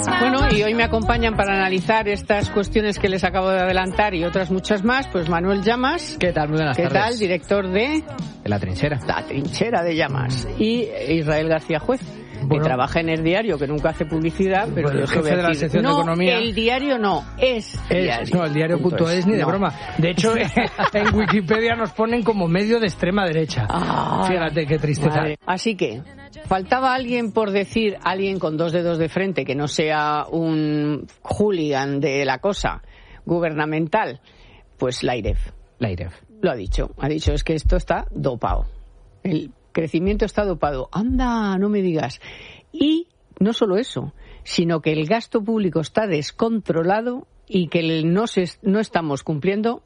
Bueno, y hoy me acompañan para analizar estas cuestiones que les acabo de adelantar y otras muchas más, pues Manuel Llamas. ¿Qué tal? Muy buenas tardes. ¿Qué tal? Director de La Trinchera. La Trinchera de Llamas. Y Israel García Juez, que trabaja en El Diario, que nunca hace publicidad, pero yo jefe de la sección de Economía. El Diario no, es Diario. No, el Diario.es ni de broma. De hecho, en Wikipedia nos ponen como medio de extrema derecha. Fíjate qué tristeza. Madre. Así que, faltaba alguien por decir, alguien con dos dedos de frente, que no sea un hooligan de la cosa gubernamental, pues la IREF. Lo ha dicho, es que esto está dopado. El crecimiento está dopado. Anda, no me digas. Y no solo eso, sino que el gasto público está descontrolado y que no están cumpliendo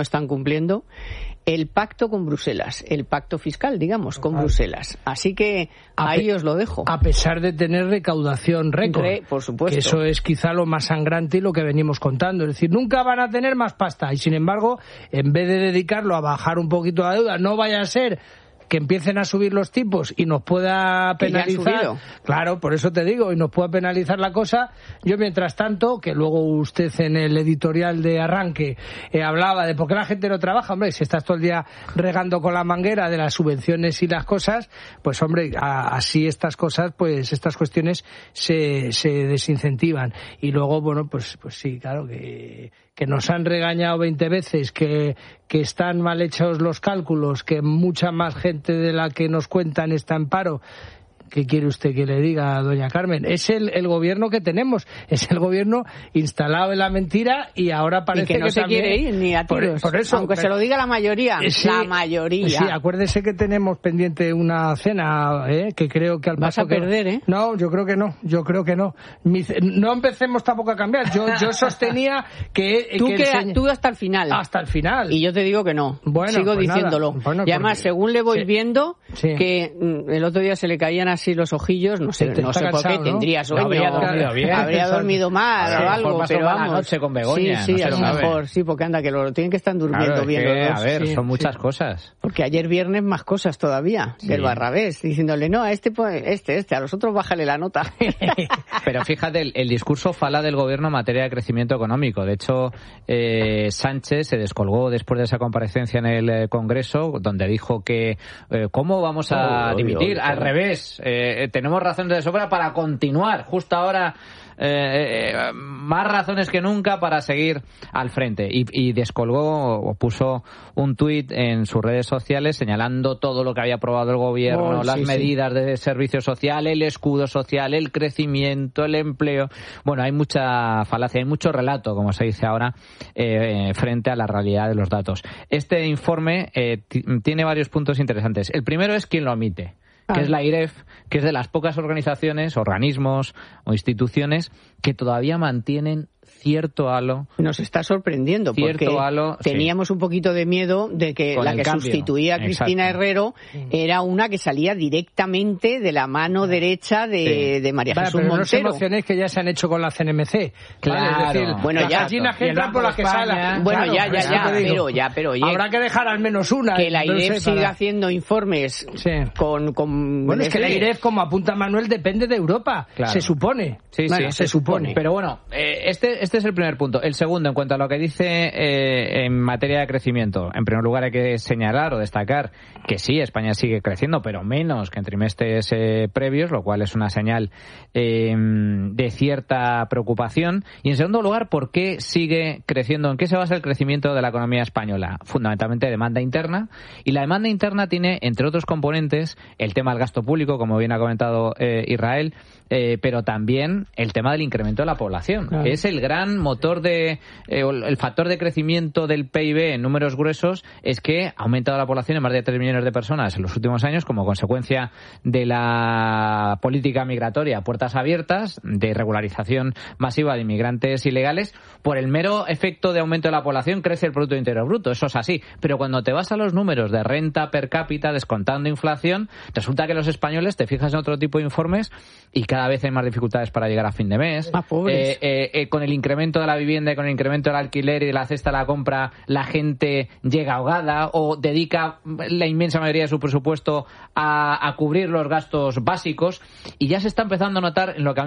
el pacto con Bruselas, el pacto fiscal, digamos, con Bruselas. Así que ahí os lo dejo. A pesar de tener recaudación récord. Por supuesto. Que eso es quizá lo más sangrante y lo que venimos contando. Es decir, nunca van a tener más pasta. Y sin embargo, en vez de dedicarlo a bajar un poquito la deuda, no vaya a ser que empiecen a subir los tipos y nos pueda penalizar. Claro, por eso te digo, y nos pueda penalizar la cosa. Yo, mientras tanto, que luego usted en el editorial de arranque hablaba de por qué la gente no trabaja. Hombre, si estás todo el día regando con la manguera de las subvenciones y las cosas, pues hombre, así estas cosas, pues estas cuestiones se desincentivan. Y luego, bueno, pues sí, claro, que nos han regañado 20 veces, que están mal hechos los cálculos, que mucha más gente de la que nos cuentan está en paro. ¿Qué quiere usted que le diga, doña Carmen? Es el gobierno que tenemos, es el gobierno instalado en la mentira y ahora parece que no se también quiere ir ni a tiros, por eso, aunque se lo diga la mayoría. Sí, la mayoría. Sí, acuérdese que tenemos pendiente una cena, que creo que al vas paso a perder, ¿eh? No, yo creo que no. No empecemos tampoco a cambiar. Yo sostenía que tú hasta el final. Hasta el final. Y yo te digo que no. Bueno, sigo pues diciéndolo. Bueno, y además, según le voy viendo, sí, que el otro día se le caían así los ojillos, no sé cansado, por qué, ¿no? tendría sueño. Habría dormido bien. Habría dormido mal o algo, pero vamos. La noche con Begoña, sí, a lo mejor, sí, porque anda, que lo tienen que estar durmiendo bien los dos. A ver, son muchas cosas. Porque ayer viernes más cosas todavía, del Barrabés, diciéndole, no, a a los otros bájale la nota. Pero fíjate, el discurso fala del gobierno en materia de crecimiento económico. De hecho, Sánchez se descolgó después de esa comparecencia en el Congreso, donde dijo que ¿cómo vamos a dimitir? Al revés, tenemos razones de sobra para continuar. Justo ahora, más razones que nunca para seguir al frente. Y descolgó o puso un tuit en sus redes sociales señalando todo lo que había aprobado el gobierno, las medidas de servicio social, el escudo social, el crecimiento, el empleo. Bueno, hay mucha falacia, hay mucho relato, como se dice ahora, frente a la realidad de los datos. Este informe tiene varios puntos interesantes. El primero es quién lo emite, que es la IREF, que es de las pocas organizaciones, organismos o instituciones que todavía mantienen cierto halo. Nos está sorprendiendo porque teníamos un poquito de miedo de que con la que cambio. Sustituía a Cristina Herrero era una que salía directamente de la mano derecha de María Jesús pero Montero. No os emocionéis que ya se han hecho con la CNMC. Claro. ¿Vale? Es decir, bueno, las ya. gallinas que entran por las que salen. Bueno, claro, pero oye, habrá que dejar al menos una. Que la IREF siga haciendo informes con bueno, es que la IREF, como apunta Manuel, depende de Europa. Claro. Se supone. Sí, se supone. Pero bueno, este es el primer punto. El segundo, en cuanto a lo que dice en materia de crecimiento, en primer lugar hay que señalar o destacar que sí, España sigue creciendo, pero menos que en trimestres previos, lo cual es una señal de cierta preocupación. Y en segundo lugar, ¿por qué sigue creciendo? ¿En qué se basa el crecimiento de la economía española? Fundamentalmente demanda interna, y la demanda interna tiene, entre otros componentes, el tema del gasto público, como bien ha comentado Israel, pero también el tema del incremento de la población, que es el gran motor el factor de crecimiento del PIB en números gruesos, es que ha aumentado la población en más de 3 millones de personas en los últimos años como consecuencia de la política migratoria puertas abiertas, de regularización masiva de inmigrantes ilegales. Por el mero efecto de aumento de la población crece el Producto Interior Bruto, eso es así, pero cuando te vas a los números de renta per cápita descontando inflación, resulta que los españoles, te fijas en otro tipo de informes y cada vez hay más dificultades para llegar a fin de mes. Con el incremento de la vivienda y con el incremento del alquiler y de la cesta de la compra, la gente llega ahogada o dedica la inmensa mayoría de su presupuesto a cubrir los gastos básicos, y ya se está empezando a notar en lo que a mí me gusta.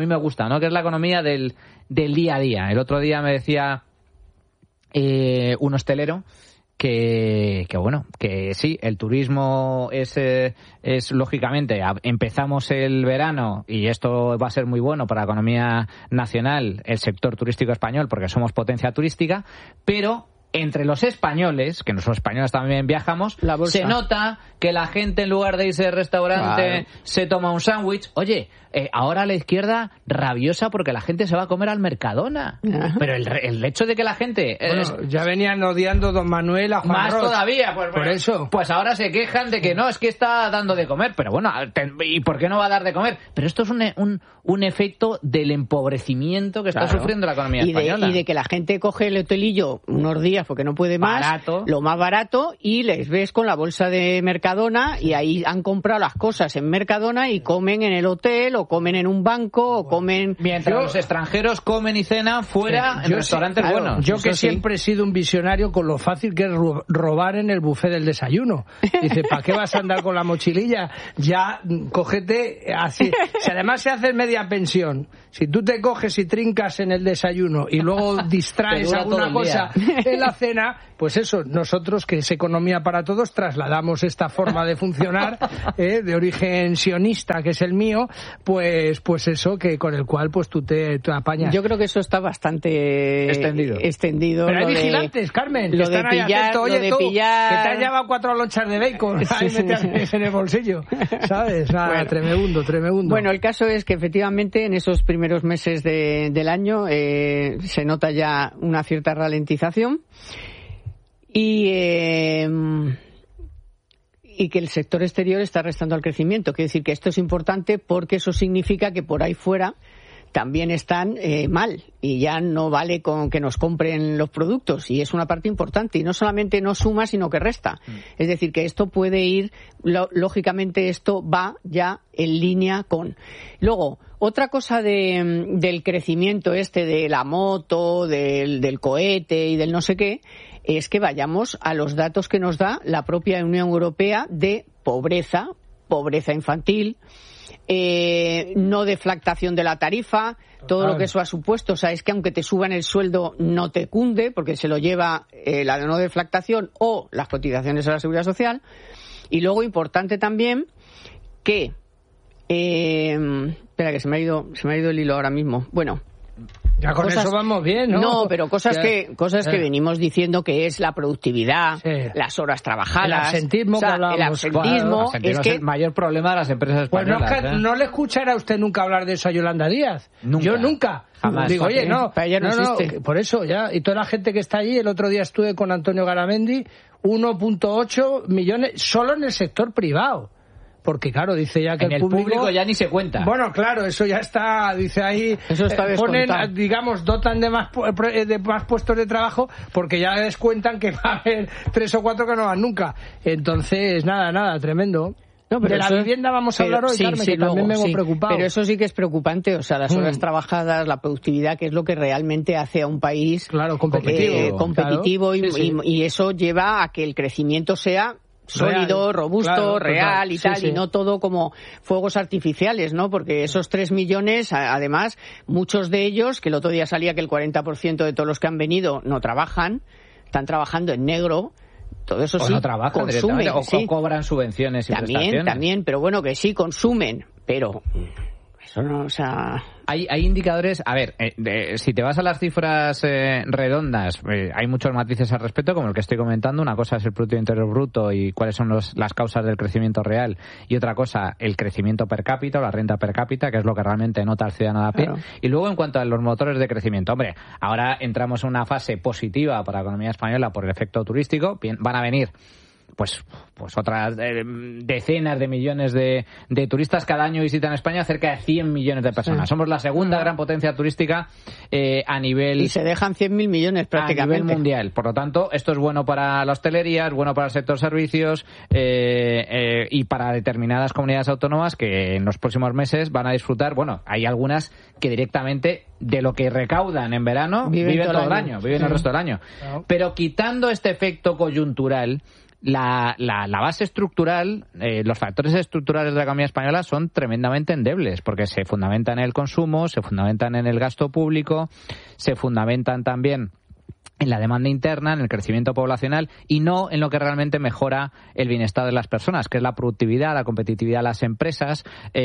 ¿no? Que es la economía del día a día. El otro día me decía un hostelero que sí, el turismo es lógicamente, empezamos el verano y esto va a ser muy bueno para la economía nacional, el sector turístico español, porque somos potencia turística, pero entre los españoles, que nosotros españoles también viajamos, se nota que la gente, en lugar de irse de restaurante, se toma un sándwich. Oye, ahora la izquierda rabiosa porque la gente se va a comer al Mercadona. Pero el hecho de que la gente... ya venían odiando don Manuel a Juan más Ros. Todavía, por eso. Pues ahora se quejan de que no, es que está dando de comer. Pero bueno, ¿y por qué no va a dar de comer? Pero esto es un efecto del empobrecimiento que está sufriendo la economía española. Y de que la gente coge el hotelillo unos días porque no puede más, lo más barato, y les ves con la bolsa de Mercadona, y ahí han comprado las cosas en Mercadona y comen en el hotel, o comen en un banco, o comen... Mientras los extranjeros comen y cenan fuera en restaurantes buenos. Yo que siempre he sido un visionario con lo fácil que es robar en el buffet del desayuno. Dice, ¿para qué vas a andar con la mochililla? Ya, cógete así. Si además se hace media pensión, si tú te coges y trincas en el desayuno y luego distraes alguna cosa en la cena, pues eso, nosotros, que es economía para todos, trasladamos esta forma de funcionar de origen sionista, que es el mío, pues eso, que con el cual pues tú te apañas. Yo creo que eso está bastante extendido. Pero hay vigilantes, Carmen, lo de pillar, oye, de pillar... que te has llevado 4 lonchas de bacon, ahí metes en el bolsillo, ¿sabes? Tremendo. Bueno, el caso es que efectivamente en esos primeros meses del año se nota ya una cierta ralentización, y que el sector exterior está restando al crecimiento. Quiere decir que esto es importante, porque eso significa que por ahí fuera también están mal, y ya no vale con que nos compren los productos, y es una parte importante, y no solamente no suma sino que resta. Es decir, que esto puede ir, lógicamente esto va ya en línea con... Luego, otra cosa del crecimiento de la moto, del cohete y del no sé qué, es que vayamos a los datos que nos da la propia Unión Europea de pobreza infantil, no deflactación de la tarifa, todo lo que eso ha supuesto. O sea, es que aunque te suban el sueldo no te cunde, porque se lo lleva la no deflactación o las cotizaciones a la Seguridad Social. Y luego, importante también, que espera, que se me ha ido el hilo ahora mismo. Bueno, ya con eso vamos bien, ¿no? No, pero cosas que venimos diciendo, que es la productividad, las horas trabajadas, el absentismo, el absentismo es el mayor problema de las empresas españolas. Pues no le escuchará usted nunca hablar de eso a Yolanda Díaz. Nunca. Yo nunca. Jamás. Digo, oye, no existe. Por eso ya. Y toda la gente que está allí, el otro día estuve con Antonio Garamendi, 1.8 millones solo en el sector privado. Porque claro, dice ya que en el público ya ni se cuenta. Bueno, claro, eso ya está, dice ahí, eso está ponen, digamos, dotan de más puestos de trabajo, porque ya descuentan que va a haber 3 o 4 que no van nunca. Entonces, nada, tremendo. No, pero de la vivienda vamos a hablar hoy, Carmen, que también me hemos preocupado. Pero eso sí que es preocupante, o sea, las horas trabajadas, la productividad, que es lo que realmente hace a un país competitivo, y eso lleva a que el crecimiento sea sólido, robusto, real y tal, y no todo como fuegos artificiales, ¿no? Porque esos 3 millones, además, muchos de ellos, que el otro día salía que el 40% de todos los que han venido no trabajan, están trabajando en negro. Todo eso sí, no trabajan, consumen, o cobran subvenciones y prestaciones. También, pero bueno, que sí consumen, pero eso no, o sea... Hay indicadores, a ver, si te vas a las cifras redondas, hay muchos matices al respecto, como el que estoy comentando. Una cosa es el Producto Interior Bruto y cuáles son las causas del crecimiento real, y otra cosa, el crecimiento per cápita o la renta per cápita, que es lo que realmente nota el ciudadano de a pie. Claro. Y luego, en cuanto a los motores de crecimiento, hombre, ahora entramos en una fase positiva para la economía española por el efecto turístico. Van a venir pues otras decenas de millones de turistas cada año visitan España, cerca de 100 millones de personas. Sí. Somos la segunda gran potencia turística a nivel... Y se dejan 100.000 millones prácticamente. A nivel mundial. Por lo tanto, esto es bueno para la hostelería, es bueno para el sector servicios y para determinadas comunidades autónomas que en los próximos meses van a disfrutar. Bueno, hay algunas que directamente de lo que recaudan en verano viven todo el año, viven el resto del año. Claro. Pero quitando este efecto coyuntural, la base estructural, los factores estructurales de la economía española son tremendamente endebles, porque se fundamentan en el consumo, se fundamentan en el gasto público, se fundamentan también en la demanda interna, en el crecimiento poblacional y no en lo que realmente mejora el bienestar de las personas, que es la productividad, la competitividad de las empresas,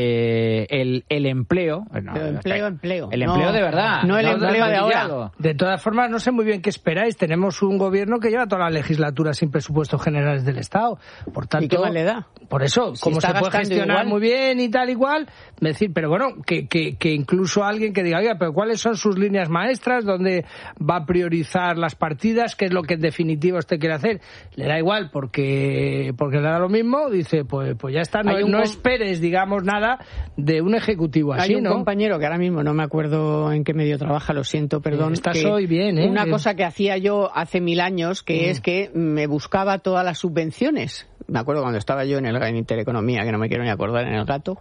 el empleo. Empleo. El empleo de verdad. No el empleo de ahora. De todas formas, no sé muy bien qué esperáis. Tenemos un gobierno que lleva toda la legislatura sin presupuestos generales del Estado. Por tanto, ¿y qué mal le da? Por eso, Si como se puede gestionar igual. muy bien y tal igual, decir, pero bueno, que incluso alguien que diga, oiga, pero ¿cuáles son sus líneas maestras? ¿Dónde va a priorizar las partidas? ¿Qué es lo que en definitiva usted quiere hacer? Le da igual porque le da lo mismo. Dice, pues ya está, no esperes, digamos, nada de un ejecutivo así, Hay un compañero que ahora mismo no me acuerdo en qué medio trabaja, lo siento, perdón. Estás hoy bien, ¿eh? Una cosa que hacía yo hace 1000 años, que es que me buscaba todas las subvenciones. Me acuerdo cuando estaba yo en el Gabinete de Economía, que no me quiero ni acordar, en el Gato,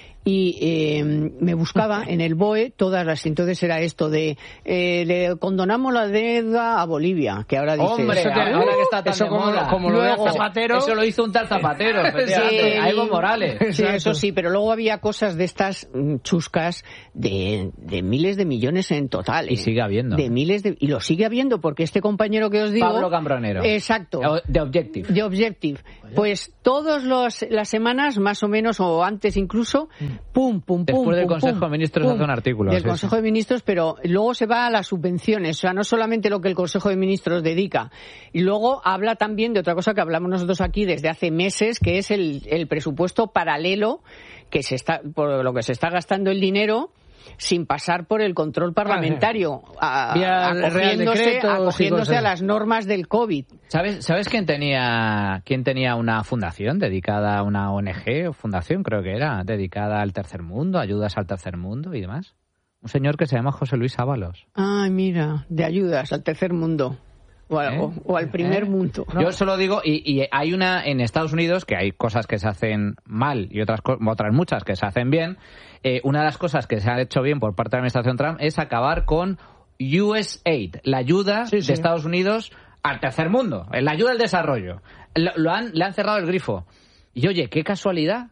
y me buscaba en el BOE todas las. Entonces era esto de le condonamos la deuda a Bolivia, que ahora dice hombre, ahora que está tan eso de moda. como lo de Zapatero, eso lo hizo un tal Zapatero, efectivamente, a Evo Morales. Sí, eso sí, pero luego había cosas de estas chuscas de miles de millones en total. Y sigue habiendo. Y lo sigue habiendo, porque este compañero que os digo, Pablo Cambronero. Exacto. De Objective. De Objective. Pues todas las semanas, más o menos, o antes incluso, pum. Después del Consejo de Ministros hace un artículo. Del Consejo de Ministros, pero luego se va a las subvenciones. O sea, no solamente lo que el Consejo de Ministros dedica. Y luego habla también de otra cosa que hablamos nosotros aquí desde hace meses, que es el presupuesto paralelo, que por lo que se está gastando el dinero sin pasar por el control parlamentario, acogiéndose a las normas del COVID. ¿Sabes quién tenía una fundación dedicada a una ONG o fundación, creo que era, dedicada al tercer mundo, ayudas al tercer mundo y demás? Un señor que se llama José Luis Ábalos. Ay, mira, de ayudas al tercer mundo. O al primer mundo. Yo solo digo, y hay una en Estados Unidos, que hay cosas que se hacen mal y otras muchas que se hacen bien. Una de las cosas que se ha hecho bien por parte de la administración Trump es acabar con USAID, la ayuda de Estados Unidos al tercer mundo, la ayuda al desarrollo. Le han cerrado el grifo. Y oye, qué casualidad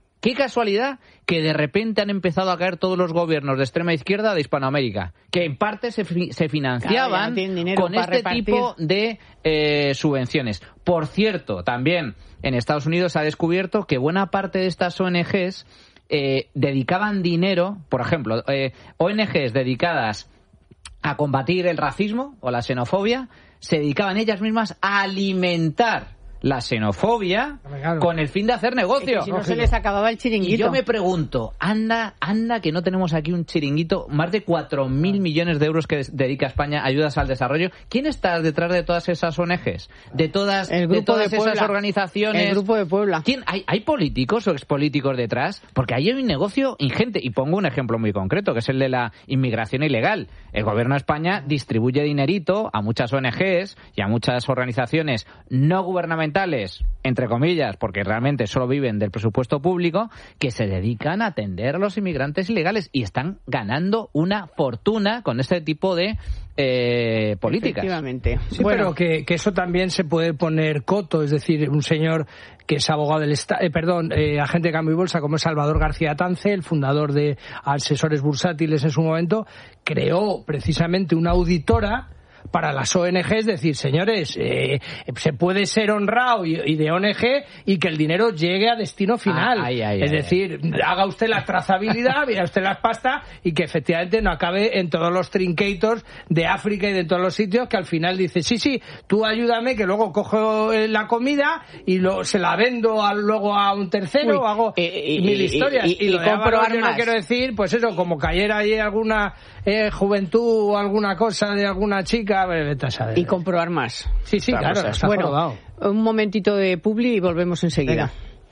que de repente han empezado a caer todos los gobiernos de extrema izquierda de Hispanoamérica, que en parte se financiaban con este tipo de subvenciones. Por cierto, también en Estados Unidos se ha descubierto que buena parte de estas ONGs dedicaban dinero, por ejemplo, ONGs dedicadas a combatir el racismo o la xenofobia, se dedicaban ellas mismas a alimentar la xenofobia con el fin de hacer negocio. Si no se les acababa el chiringuito. Y yo me pregunto, anda que no tenemos aquí un chiringuito, más de 4.000 millones de euros que dedica España a ayudas al desarrollo. ¿Quién está detrás de todas esas ONGs? De todas esas organizaciones. El Grupo de Puebla. ¿Quién? ¿Hay políticos o expolíticos detrás? Porque ahí hay un negocio ingente. Y pongo un ejemplo muy concreto, que es el de la inmigración ilegal. El gobierno de España distribuye dinerito a muchas ONGs y a muchas organizaciones no gubernamentales, entre comillas, porque realmente solo viven del presupuesto público, que se dedican a atender a los inmigrantes ilegales y están ganando una fortuna con este tipo de políticas. Efectivamente. Sí, bueno, pero que eso también se puede poner coto, es decir, un señor que es abogado del agente de cambio y bolsa, como es Salvador García Tance, el fundador de Asesores Bursátiles en su momento, creó precisamente una auditora para las ONGs, decir, señores, se puede ser honrado y de ONG y que el dinero llegue a destino final. Es decir, haga usted la trazabilidad, vea usted las pastas y que efectivamente no acabe en todos los trincators de África y de todos los sitios que al final dice, sí, tú ayúdame que luego cojo la comida y se la vendo luego a un tercero o hago mil historias. Y lo compro armas. Yo no quiero decir, pues eso, como cayera ahí alguna juventud o alguna cosa de alguna chica, y comprobar más. Sí, claro. Bueno, un momentito de publi y volvemos enseguida.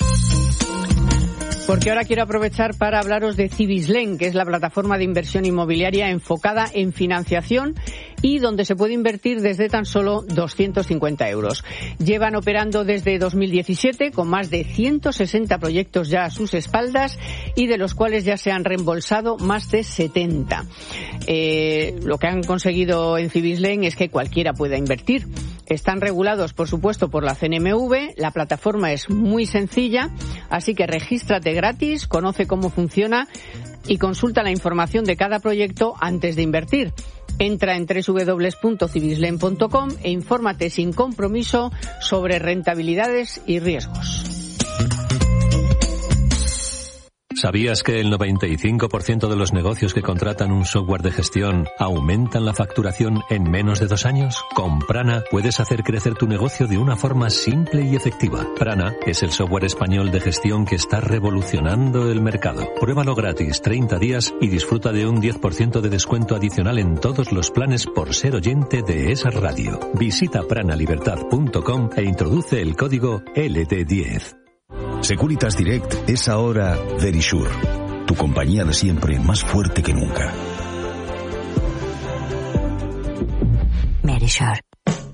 Porque ahora quiero aprovechar para hablaros de Cibislen, que es la plataforma de inversión inmobiliaria enfocada en financiación y donde se puede invertir desde tan solo 250 euros. Llevan operando desde 2017 con más de 160 proyectos ya a sus espaldas y de los cuales ya se han reembolsado más de 70. Lo que han conseguido en Cibislen es que cualquiera pueda invertir. están regulados, por supuesto, por la CNMV. La plataforma es muy sencilla, así que regístrate gratis, conoce cómo funciona y consulta la información de cada proyecto antes de invertir. Entra en www.cibislen.com e infórmate sin compromiso sobre rentabilidades y riesgos. ¿Sabías que el 95% de los negocios que contratan un software de gestión aumentan la facturación en menos de 2 años? Con Prana puedes hacer crecer tu negocio de una forma simple y efectiva. Prana es el software español de gestión que está revolucionando el mercado. Pruébalo gratis 30 días y disfruta de un 10% de descuento adicional en todos los planes por ser oyente de esa radio. Visita pranalibertad.com e introduce el código LD10. Securitas Direct es ahora Verisure, tu compañía de siempre más fuerte que nunca. Verisure.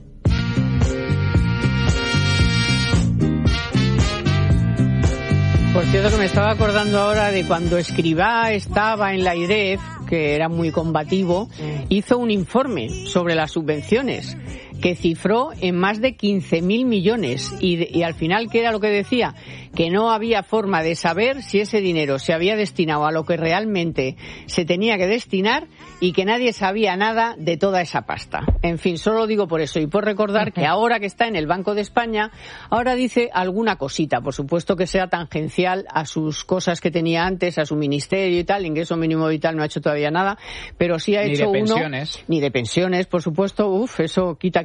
Por cierto, que me estaba acordando ahora de cuando Escrivá estaba en la IREF, que era muy combativo, hizo un informe sobre las subvenciones que cifró en más de 15.000 millones y al final, ¿qué era lo que decía? Que no había forma de saber si ese dinero se había destinado a lo que realmente se tenía que destinar y que nadie sabía nada de toda esa pasta. En fin, solo lo digo por eso y por recordar que ahora que está en el Banco de España, ahora dice alguna cosita, por supuesto que sea tangencial a sus cosas que tenía antes, a su ministerio y tal, ingreso mínimo vital no ha hecho todavía nada, pero sí ha hecho uno... Ni de pensiones, por supuesto, eso quita.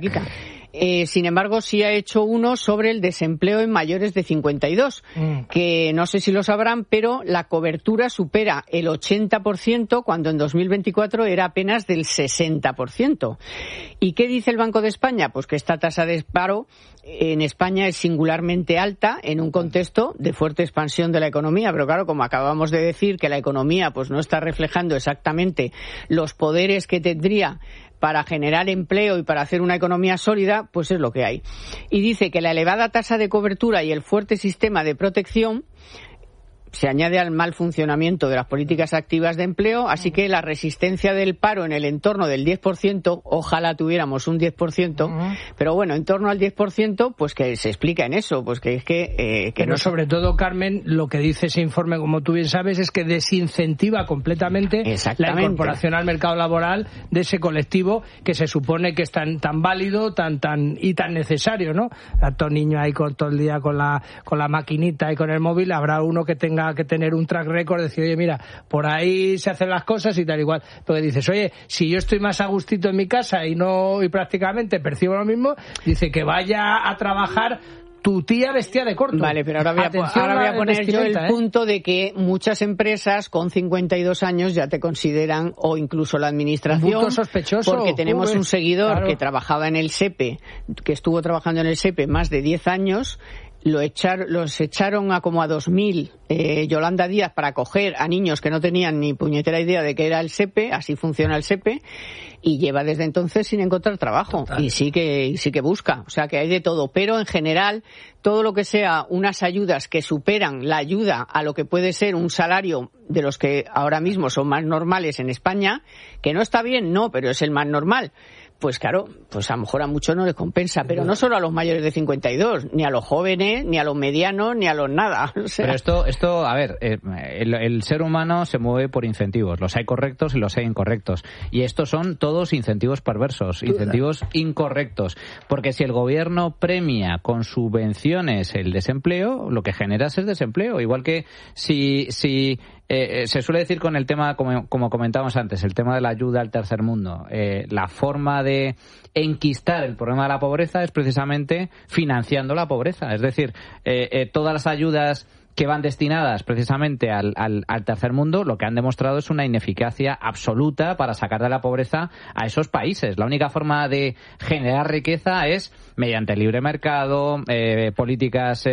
Sin embargo, sí ha hecho uno sobre el desempleo en mayores de 52, que no sé si lo sabrán, pero la cobertura supera el 80% cuando en 2024 era apenas del 60%. ¿Y qué dice el Banco de España? Pues que esta tasa de paro en España es singularmente alta en un contexto de fuerte expansión de la economía, pero claro, como acabamos de decir, que la economía pues no está reflejando exactamente los poderes que tendría para generar empleo y para hacer una economía sólida, pues es lo que hay. Y dice que la elevada tasa de cobertura y el fuerte sistema de protección se añade al mal funcionamiento de las políticas activas de empleo, así que la resistencia del paro en el entorno del 10%, ojalá tuviéramos un 10%, pero bueno, en torno al 10%, pues que se explica en eso, pues que es que pero no... sobre todo, Carmen, lo que dice ese informe, como tú bien sabes, es que desincentiva completamente la incorporación al mercado laboral de ese colectivo que se supone que es tan válido, tan necesario, ¿no? Tanto niño ahí todo el día con la maquinita y con el móvil, habrá uno que tenga que tener un track record, decir, oye, mira, por ahí se hacen las cosas y tal igual. Porque dices, oye, si yo estoy más a gustito en mi casa y prácticamente percibo lo mismo, dice que vaya a trabajar tu tía vestida de corto. Vale, pero ahora voy a poner yo el punto de que muchas empresas con 52 años ya te consideran, o incluso la administración, sospechoso, porque tenemos un seguidor que trabajaba en el SEPE, que estuvo trabajando en el SEPE más de 10 años, los echaron a como a 2.000 Yolanda Díaz para coger a niños que no tenían ni puñetera idea de qué era el SEPE, así funciona el SEPE, y lleva desde entonces sin encontrar trabajo. Y sí que busca, o sea que hay de todo, pero en general todo lo que sea unas ayudas que superan la ayuda a lo que puede ser un salario de los que ahora mismo son más normales en España, que no está bien, no, pero es el más normal. Pues claro, pues a lo mejor a muchos no les compensa, pero no solo a los mayores de 52, ni a los jóvenes, ni a los medianos, ni a los nada. O sea... Pero esto, a ver, el ser humano se mueve por incentivos, los hay correctos y los hay incorrectos. Y estos son todos incentivos perversos, incentivos incorrectos. Porque si el gobierno premia con subvenciones el desempleo, lo que generas es desempleo. Igual que si se suele decir con el tema, como comentábamos antes, el tema de la ayuda al tercer mundo, la forma de enquistar el problema de la pobreza es precisamente financiando la pobreza. Es decir, todas las ayudas que van destinadas precisamente al tercer mundo, lo que han demostrado es una ineficacia absoluta para sacar de la pobreza a esos países. La única forma de generar riqueza es mediante el libre mercado, políticas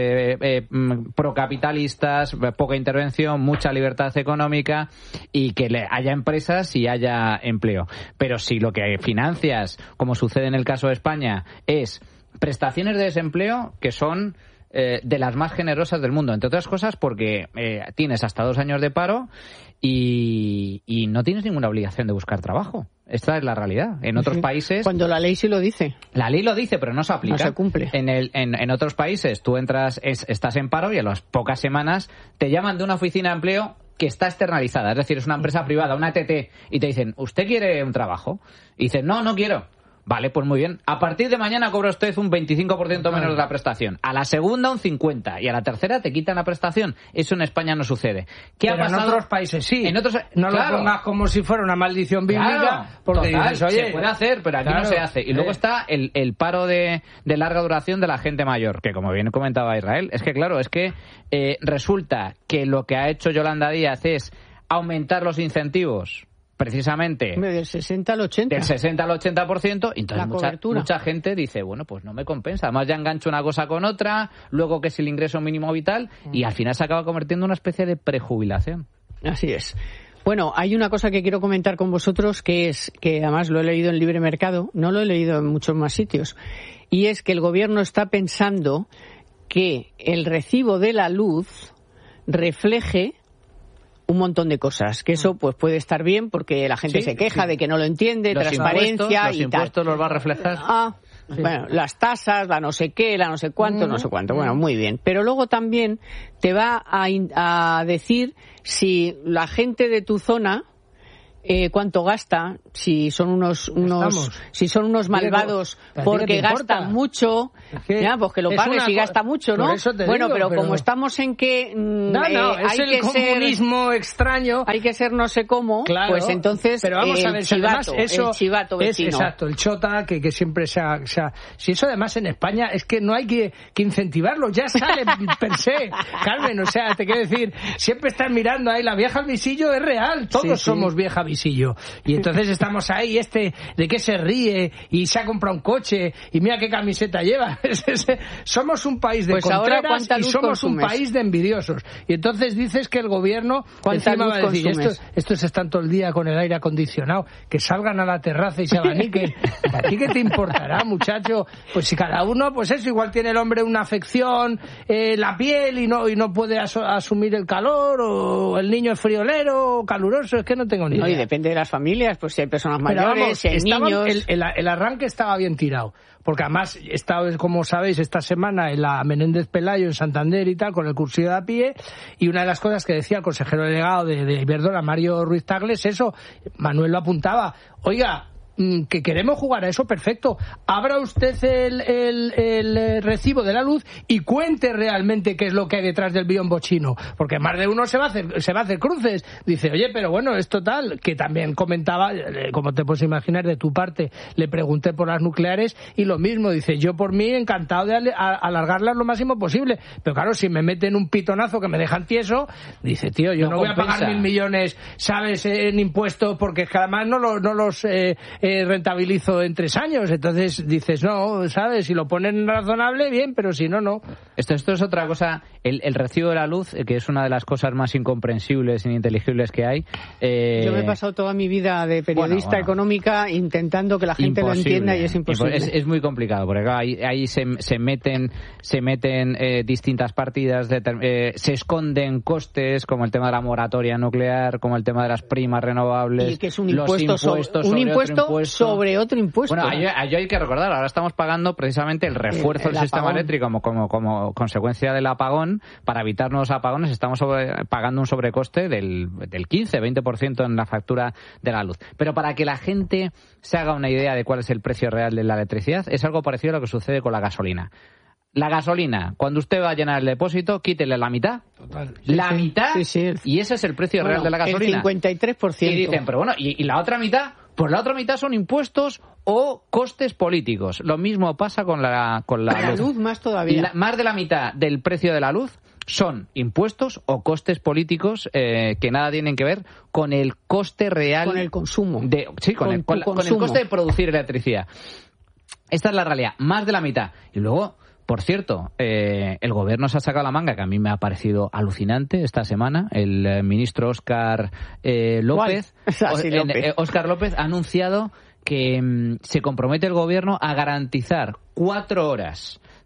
procapitalistas, poca intervención, mucha libertad económica y que haya empresas y haya empleo. Pero si lo que financias, como sucede en el caso de España, es prestaciones de desempleo que son de las más generosas del mundo, entre otras cosas porque tienes hasta 2 años de paro y no tienes ninguna obligación de buscar trabajo. Esta es la realidad. En otros países... Cuando la ley sí lo dice. La ley lo dice, pero no se aplica. No se cumple. En otros países tú estás en paro y a las pocas semanas te llaman de una oficina de empleo que está externalizada. Es decir, es una empresa privada, una TT, y te dicen, ¿usted quiere un trabajo? Y dices, no quiero. Vale, pues muy bien. A partir de mañana cobra usted un 25% menos de la prestación. A la segunda un 50%. Y a la tercera te quitan la prestación. Eso en España no sucede. ¿Qué ha pasado? En otros países sí. En otros, no lo pongas como si fuera una maldición bíblica. Porque total, dices, oye, se puede hacer, pero aquí no se hace. Y luego está el paro de larga duración de la gente mayor, que como bien comentaba Israel, es que claro, resulta que lo que ha hecho Yolanda Díaz es aumentar los incentivos precisamente del 60 al 80%. Del 60 al 80%, y entonces mucha gente dice, bueno, pues no me compensa. Además ya engancho una cosa con otra, luego que es el ingreso mínimo vital, y al final se acaba convirtiendo en una especie de prejubilación. Así es. Bueno, hay una cosa que quiero comentar con vosotros, que además lo he leído en Libre Mercado, no lo he leído en muchos más sitios, y es que el gobierno está pensando que el recibo de la luz refleje un montón de cosas, que eso pues puede estar bien porque la gente se queja de que no lo entiende, transparencia los impuestos los va a reflejar. Bueno, las tasas, la no sé qué, la no sé cuánto, bueno, muy bien. Pero luego también te va a decir si la gente de tu zona cuánto gasta, si son unos malvados porque gastan mucho, pues que lo pagues si gasta mucho, ¿no? Bueno, pero como estamos en que es el comunismo extraño, hay que ser no sé cómo, claro, pues entonces pero vamos a ver, chivato, el chivato vecino. Exacto, el chota que siempre si eso además en España es que no hay que incentivarlo, ya sale per se, Carmen, o sea, te quiero decir, siempre estás mirando ahí, la vieja al visillo es real, todos somos vieja visillo. Y entonces estamos ahí, de qué se ríe y se ha comprado un coche y mira qué camiseta lleva. Somos un país de contreras y somos un país de envidiosos. Y entonces dices que el gobierno encima va a decir, estos están todo el día con el aire acondicionado, que salgan a la terraza y se abaniquen. ¿A ti qué te importará, muchacho? Pues si cada uno, pues eso, igual tiene el hombre una afección, la piel y no puede asumir el calor, o el niño es friolero o caluroso, es que no tengo ni idea. Depende de las familias, pues si hay personas mayores, si hay niños. El arranque estaba bien tirado, porque además he estado, como sabéis, esta semana en la Menéndez Pelayo en Santander y tal, con el cursillo de a pie, y una de las cosas que decía el consejero delegado de Iberdrola, Mario Ruiz Tagles, eso, Manuel lo apuntaba, oiga, que queremos jugar a eso, perfecto. Abra usted el recibo de la luz y cuente realmente qué es lo que hay detrás del biombo chino, porque más de uno se va a hacer cruces. Dice, oye, pero bueno, es total, que también comentaba, como te puedes imaginar de tu parte, le pregunté por las nucleares y lo mismo, dice, yo por mí encantado de alargarlas lo máximo posible, pero claro, si me meten un pitonazo que me dejan tieso, dice, tío, yo no voy a pagar 1.000 millones, ¿sabes?, en impuestos, porque es que además no los rentabilizo en 3 años. Entonces dices, no, ¿sabes? Si lo ponen razonable, bien, pero si no, no. Esto es otra cosa. El recibo de la luz, que es una de las cosas más incomprensibles e ininteligibles que hay. Yo me he pasado toda mi vida de periodista económica intentando que la gente lo entienda y es imposible. Es muy complicado, porque claro, ahí se meten distintas partidas, se esconden costes, como el tema de la moratoria nuclear, como el tema de las primas renovables. Y que es un impuesto sobre otro impuesto. Bueno, yo hay que recordar, ahora estamos pagando precisamente el refuerzo del sistema eléctrico como consecuencia del apagón. Para evitar nuevos apagones estamos pagando un sobrecoste del 15-20% en la factura de la luz. Pero para que la gente se haga una idea de cuál es el precio real de la electricidad, es algo parecido a lo que sucede con la gasolina. La gasolina, cuando usted va a llenar el depósito, quítele la mitad. Total. La mitad, y ese es el precio real de la gasolina. El 53%. Y dicen, pero bueno, ¿y la otra mitad? Pues la otra mitad son impuestos o costes políticos. Lo mismo pasa con la luz más todavía. Más de la mitad del precio de la luz son impuestos o costes políticos que nada tienen que ver con el coste real. Con el consumo. Con el coste de producir electricidad. Esta es la realidad, más de la mitad. Y luego, por cierto, el gobierno se ha sacado la manga, que a mí me ha parecido alucinante esta semana. El ministro Óscar López, Óscar López ha anunciado que se compromete el gobierno a garantizar 4 horas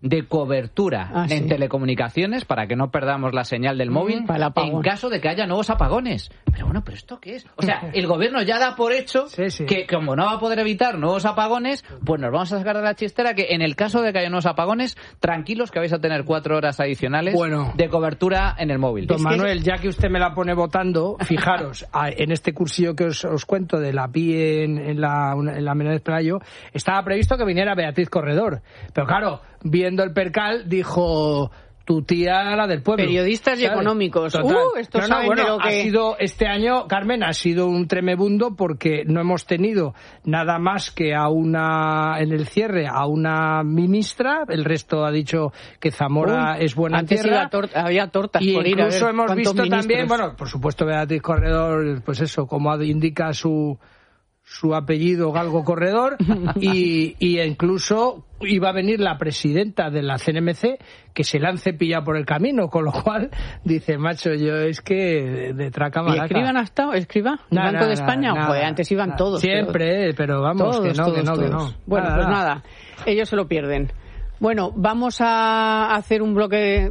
de cobertura en telecomunicaciones para que no perdamos la señal del móvil en caso de que haya nuevos apagones. Pero bueno, ¿pero esto qué es? O sea, el gobierno ya da por hecho que como no va a poder evitar nuevos apagones, pues nos vamos a sacar de la chistera que en el caso de que haya nuevos apagones, tranquilos que vais a tener 4 horas adicionales de cobertura en el móvil. Don Manuel, ya que usted me la pone votando, fijaros, en este cursillo que os cuento de la PI en la Menéndez Pelayo, estaba previsto que viniera Beatriz Corredor. Pero claro, viendo el percal, dijo... Tu tía, la del pueblo. Periodistas y económicos. Esto saben de lo que... ha sido, este año, Carmen, ha sido un tremebundo porque no hemos tenido nada más que en el cierre, a una ministra. El resto ha dicho que Zamora es buena antes tierra. Había tortas y por ir a ver. Incluso hemos visto ministros. También, bueno, por supuesto, Beatriz Corredor, pues eso, como indica su apellido, Galgo Corredor, y incluso iba a venir la presidenta de la CNMC, que se la han cepillado por el camino, con lo cual dice, macho, yo es que de traca malaca. ¿Y Escrivá no ha estado? ¿Escrivá? ¿El Banco de España? Joder, antes iban todos. Siempre, pero vamos, todos, que no. Bueno, pues nada, ellos se lo pierden. Bueno, vamos a hacer un bloque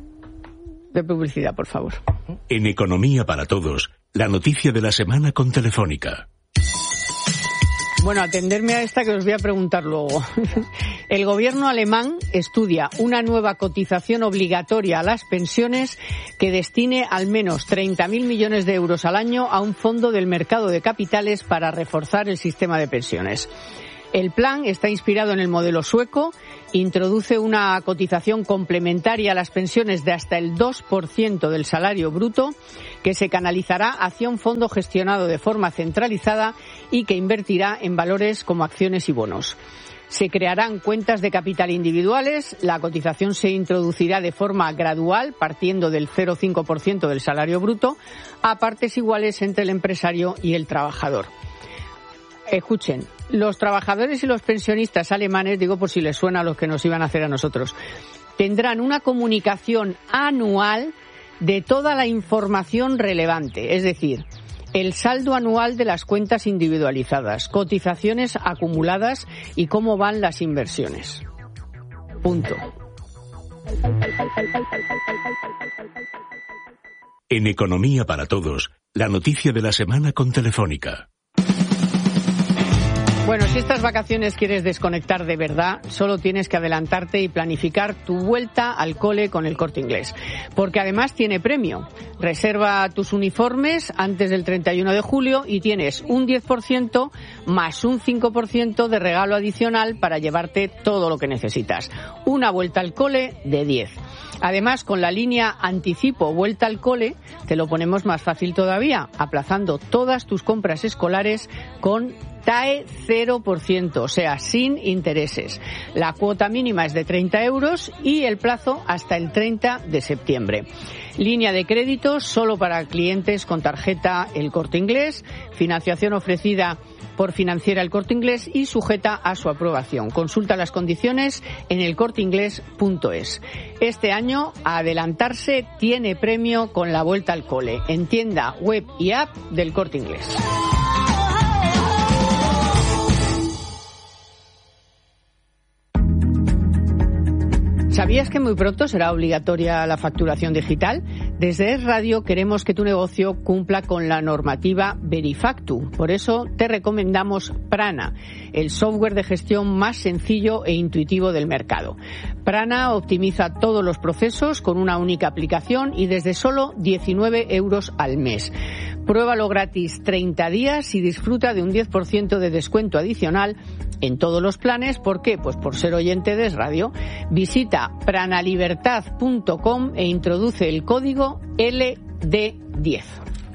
de publicidad, por favor. En Economía para Todos, la noticia de la semana con Telefónica. Bueno, atenderme a esta que os voy a preguntar luego. El gobierno alemán estudia una nueva cotización obligatoria a las pensiones que destine al menos 30.000 millones de euros al año a un fondo del mercado de capitales para reforzar el sistema de pensiones. El plan está inspirado en el modelo sueco, introduce una cotización complementaria a las pensiones de hasta el 2% del salario bruto, que se canalizará hacia un fondo gestionado de forma centralizada y que invertirá en valores como acciones y bonos. Se crearán cuentas de capital individuales, la cotización se introducirá de forma gradual, partiendo del 0,5% del salario bruto, a partes iguales entre el empresario y el trabajador. Escuchen, los trabajadores y los pensionistas alemanes, digo por si les suena a los que nos iban a hacer a nosotros, tendrán una comunicación anual de toda la información relevante, es decir, el saldo anual de las cuentas individualizadas, cotizaciones acumuladas y cómo van las inversiones. Punto. En Economía para Todos, la noticia de la semana con Telefónica. Bueno, si estas vacaciones quieres desconectar de verdad, solo tienes que adelantarte y planificar tu vuelta al cole con el Corte Inglés. Porque además tiene premio. Reserva tus uniformes antes del 31 de julio y tienes un 10% más un 5% de regalo adicional para llevarte todo lo que necesitas. Una vuelta al cole de 10. Además, con la línea Anticipo Vuelta al Cole, te lo ponemos más fácil todavía, aplazando todas tus compras escolares con TAE 0%, o sea, sin intereses. La cuota mínima es de 30 euros y el plazo hasta el 30 de septiembre. Línea de crédito solo para clientes con tarjeta El Corte Inglés, financiación ofrecida por Financiera El Corte Inglés y sujeta a su aprobación. Consulta las condiciones en elcorteinglés.es. Este año, adelantarse tiene premio con la vuelta al cole, en tienda, web y app del Corte Inglés. ¿Sabías que muy pronto será obligatoria la facturación digital? Desde Es Radio queremos que tu negocio cumpla con la normativa Verifactu. Por eso te recomendamos Prana, el software de gestión más sencillo e intuitivo del mercado. Prana optimiza todos los procesos con una única aplicación y desde solo 19 euros al mes. Pruébalo gratis 30 días y disfruta de un 10% de descuento adicional en todos los planes. ¿Por qué? Pues por ser oyente de Es Radio. Visita pranalibertad.com e introduce el código LD10.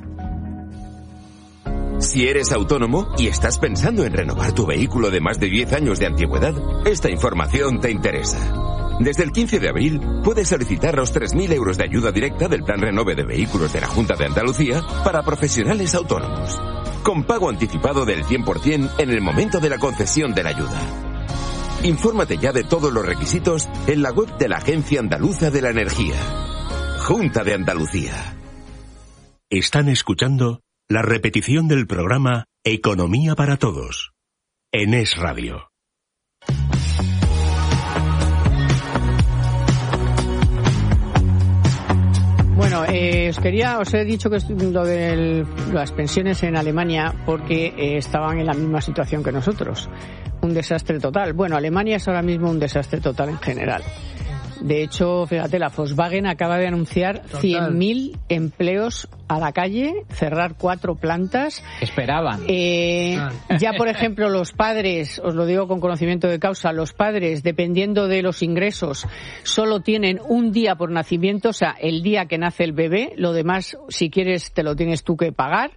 Si eres autónomo y estás pensando en renovar tu vehículo de más de 10 años de antigüedad, esta información te interesa. Desde el 15 de abril puedes solicitar los 3.000 euros de ayuda directa del Plan Renove de Vehículos de la Junta de Andalucía para profesionales autónomos, con pago anticipado del 100% en el momento de la concesión de la ayuda. Infórmate ya de todos los requisitos en la web de la Agencia Andaluza de la Energía. Junta de Andalucía. Están escuchando la repetición del programa Economía para Todos en Es Radio. Bueno, os he dicho que lo de las pensiones en Alemania porque estaban en la misma situación que nosotros. Un desastre total. Bueno, Alemania es ahora mismo un desastre total en general. De hecho, fíjate, la Volkswagen acaba de anunciar 100.000 empleos a la calle, cerrar 4 plantas. Esperaban. Ya, por ejemplo, los padres, os lo digo con conocimiento de causa, los padres, dependiendo de los ingresos, solo tienen un día por nacimiento, o sea, el día que nace el bebé. Lo demás, si quieres, te lo tienes tú que pagar.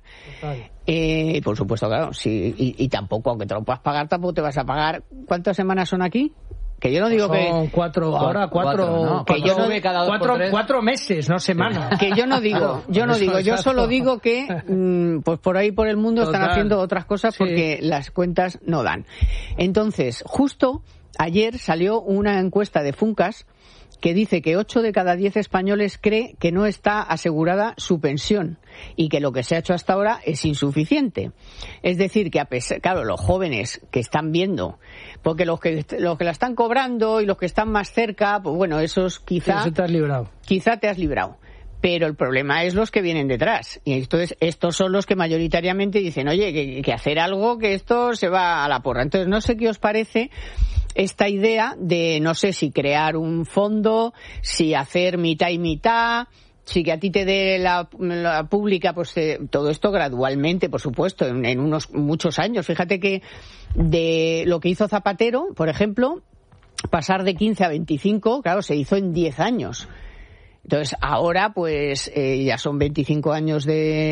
Por supuesto, claro, sí, y tampoco, aunque te lo puedas pagar, tampoco te vas a pagar. ¿Cuántas semanas son aquí? Que yo no digo que... Son 4, ahora 4... ¿no? Que yo no, cada 4 meses, no semanas. Que yo no digo, yo solo digo que pues por ahí por el mundo están haciendo otras cosas porque las cuentas no dan. Entonces, justo ayer salió una encuesta de Funcas que dice que 8 de cada 10 españoles cree que no está asegurada su pensión y que lo que se ha hecho hasta ahora es insuficiente. Es decir, que a pesar, claro, los jóvenes que están viendo, porque los que la están cobrando y los que están más cerca, pues bueno, esos quizá te has librado. Quizá te has librado. Pero el problema es los que vienen detrás. Y entonces estos son los que mayoritariamente dicen, oye, que hacer algo, que esto se va a la porra. Entonces no sé qué os parece esta idea de, no sé, si crear un fondo, si hacer mitad y mitad, si que a ti te dé la pública, pues todo esto gradualmente, por supuesto, en unos muchos años. Fíjate que de lo que hizo Zapatero, por ejemplo, pasar de 15 a 25, claro, se hizo en 10 años. Entonces, ahora, pues, ya son 25 años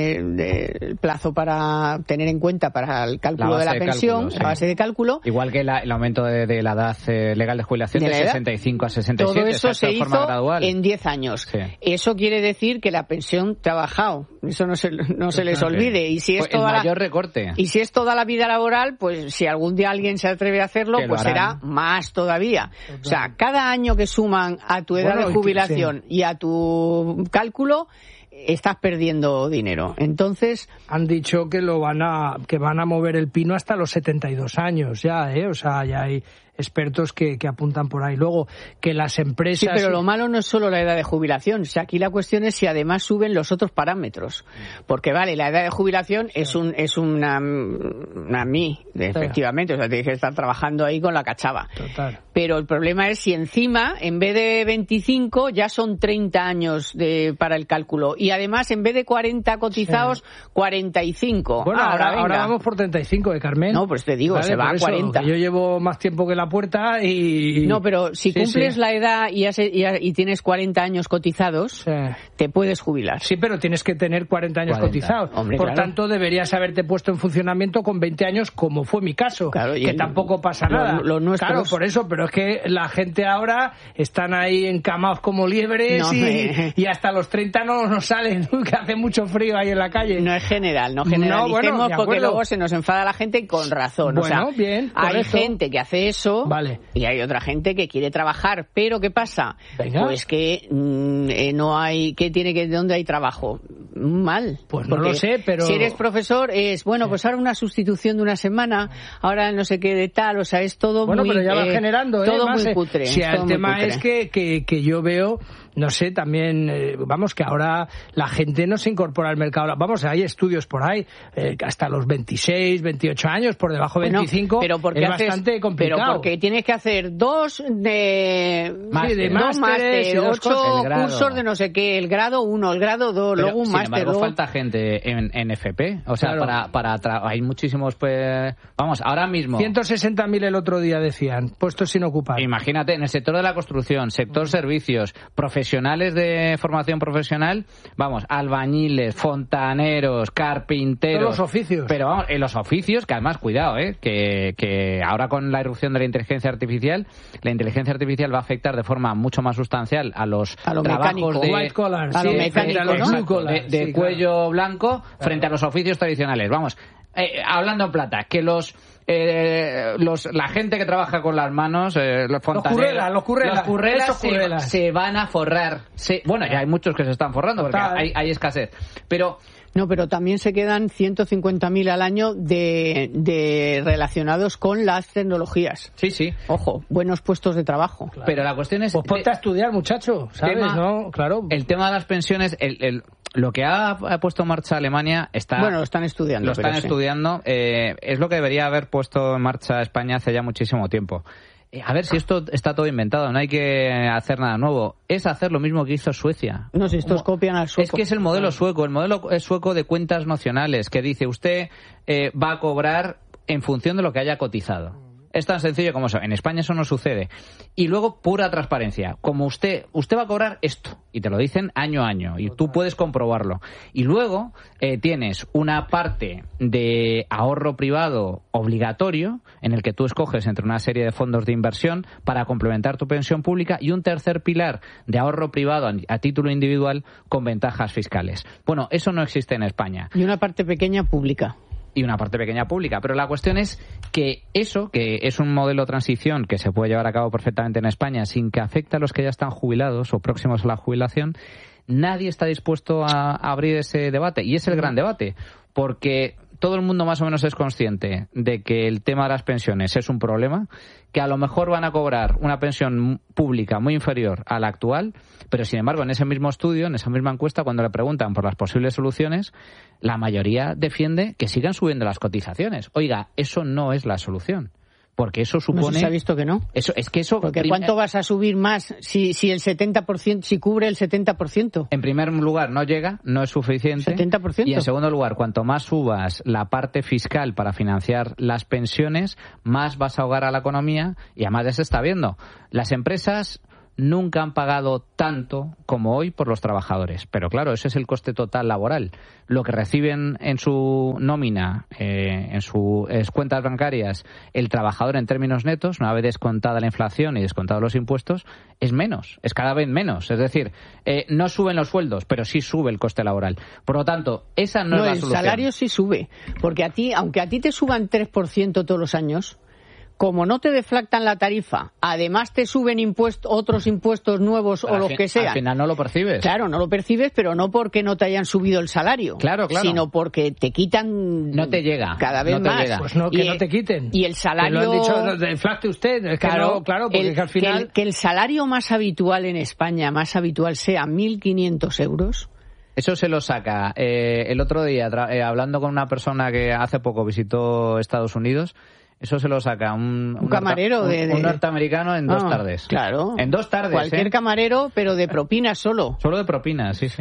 de plazo para tener en cuenta para el cálculo de la pensión, la base de cálculo. Igual que el aumento de la edad legal de jubilación de 65 a 67. Todo eso se hizo gradual. En 10 años. Sí. Eso quiere decir que la pensión te ha bajado. Eso no se les olvide. Y si es toda mayor recorte. Y si es toda la vida laboral, pues si algún día alguien se atreve a hacerlo, pues será más todavía. O sea, cada año que suman a tu edad de jubilación y a tu cálculo, estás perdiendo dinero. Entonces, han dicho que van a mover el pino hasta los 72 años ya, o sea, ya hay expertos que apuntan por ahí. Luego, que las empresas... Sí, pero lo malo no es solo la edad de jubilación. O sea, aquí la cuestión es si además suben los otros parámetros. Porque, vale, la edad de jubilación es una efectivamente. O sea, tienes que estar trabajando ahí con la cachava. Total. Pero el problema es si encima, en vez de 25, ya son 30 años para el cálculo. Y además, en vez de 40 cotizados, 45. Bueno, ahora vamos por 35, Carmen. No, pues te digo, vale, se va a 40. Yo llevo más tiempo que la puerta y... No, pero si cumples la edad y tienes 40 años cotizados, te puedes jubilar. Sí, pero tienes que tener 40 años cotizados. Hombre, por tanto, deberías haberte puesto en funcionamiento con 20 años, como fue mi caso, que tampoco pasa nada. Claro, por eso, pero es que la gente ahora están ahí encamados como liebres y hasta los 30 no salen, que hace mucho frío ahí en la calle. No es general, no generalicemos, porque luego se nos enfada la gente y con razón. Bueno, o sea, bien, hay gente que hace eso. Vale. Y hay otra gente que quiere trabajar, pero ¿qué pasa? Venga. Pues que no hay, ¿dónde hay trabajo? Mal. Pues no lo sé, pero... Si eres profesor pues ahora una sustitución de una semana, ahora no sé qué de tal, o sea, es todo muy... Bueno, pero ya va generando, todo muy cutre. Si el tema es que yo veo... No sé, también, que ahora la gente no se incorpora al mercado. Hay estudios por ahí, hasta los 26, 28 años, por debajo de 25, pero porque es bastante complicado. Pero porque tienes que hacer dos máster, 8 cursos de no sé qué, el grado 1, el grado 2, luego un máster. Sin embargo, falta gente en FP, o sea, claro. Hay muchísimos, ahora mismo... 160.000 el otro día decían, puestos sin ocupar. Imagínate, en el sector de la construcción, sector servicios, profesionales de formación profesional, albañiles, fontaneros, carpinteros... Todos los oficios. Pero en los oficios, que además, cuidado, que ahora con la irrupción de la inteligencia artificial va a afectar de forma mucho más sustancial a los trabajos de white collar, a lo mecánico, blue collar, de cuello blanco frente a los oficios tradicionales. Hablando en plata, que la gente que trabaja con las manos, los fontaneros, los currelas se van a forrar. Ya hay muchos que se están forrando porque hay escasez. Pero No, pero también se quedan 150.000 al año de relacionados con las tecnologías. Sí. Ojo, buenos puestos de trabajo. Claro. Pero la cuestión es... Pues ponte a estudiar, muchacho, ¿sabes? ¿No? Claro. El tema de las pensiones, lo que ha puesto en marcha Alemania está... Bueno, lo están estudiando. Lo están estudiando. Es lo que debería haber puesto en marcha España hace ya muchísimo tiempo. A ver si esto está todo inventado, no hay que hacer nada nuevo. Es hacer lo mismo que hizo Suecia. No, si estos copian al sueco. Es que es el modelo sueco, el modelo sueco de cuentas nocionales, que dice usted va a cobrar en función de lo que haya cotizado. Es tan sencillo como eso. En España eso no sucede. Y luego, pura transparencia. Como usted va a cobrar esto, y te lo dicen año a año, y tú puedes comprobarlo. Y luego tienes una parte de ahorro privado obligatorio, en el que tú escoges entre una serie de fondos de inversión para complementar tu pensión pública, y un tercer pilar de ahorro privado a título individual con ventajas fiscales. Bueno, eso no existe en España. Y una parte pequeña pública. Y una parte pequeña pública. Pero la cuestión es que eso, que es un modelo de transición que se puede llevar a cabo perfectamente en España sin que afecte a los que ya están jubilados o próximos a la jubilación, nadie está dispuesto a abrir ese debate. Y es el gran debate, porque todo el mundo más o menos es consciente de que el tema de las pensiones es un problema, que a lo mejor van a cobrar una pensión pública muy inferior a la actual, pero sin embargo en ese mismo estudio, en esa misma encuesta, cuando le preguntan por las posibles soluciones, la mayoría defiende que sigan subiendo las cotizaciones. Oiga, eso no es la solución. Porque eso supone... No se ha visto que no. Porque ¿cuánto vas a subir más si el 70%, si cubre el 70%? En primer lugar, no llega, no es suficiente. 70%. Y en segundo lugar, cuanto más subas la parte fiscal para financiar las pensiones, más vas a ahogar a la economía, y además ya se está viendo. Las empresas nunca han pagado tanto como hoy por los trabajadores. Pero claro, ese es el coste total laboral. Lo que reciben en su nómina, en sus cuentas bancarias, el trabajador en términos netos, una vez descontada la inflación y descontados los impuestos, es menos, es cada vez menos. Es decir, no suben los sueldos, pero sí sube el coste laboral. Por lo tanto, esa no es la solución. El salario sí sube, porque aunque a ti te suban 3% todos los años, como no te deflactan la tarifa, además te suben otros impuestos nuevos o los que sean. Al final no lo percibes. Claro, no lo percibes, pero no porque no te hayan subido el salario. Claro. Sino porque te quitan... No te llega. Cada vez más. Llega. Pues no, que no te quiten. Y el salario... Que lo han dicho, deflacte usted. Es claro, porque al final... Que el salario más habitual en España, sea 1.500 euros... Eso se lo saca. El otro día, hablando con una persona que hace poco visitó Estados Unidos... Eso se lo saca un camarero un norteamericano en 2 tardes. Claro. En 2 tardes. Cualquier camarero, pero de propinas solo. Solo de propinas, sí.